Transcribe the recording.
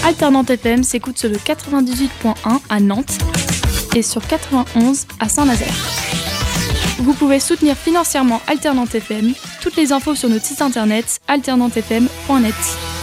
Alternante FM s'écoute sur le 98.1 à Nantes et sur 91 à Saint-Nazaire. Vous pouvez soutenir financièrement Alternante FM. Toutes les infos sur notre site internet alternantefm.net.